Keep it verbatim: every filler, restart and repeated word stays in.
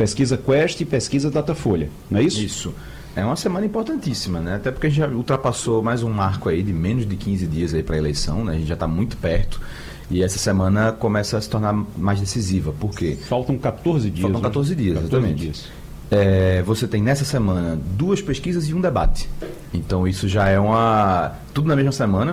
Pesquisa Quest e pesquisa Datafolha, não é isso? Isso. É uma semana importantíssima, né? Até porque a gente já ultrapassou mais um marco aí de menos de quinze dias aí para a eleição, né? A gente já está muito perto. E essa semana começa a se tornar mais decisiva. Por quê? Faltam catorze dias. Faltam catorze dias, exatamente. Dias. É, você tem nessa semana duas pesquisas e um debate. Então isso já é uma... tudo na mesma semana.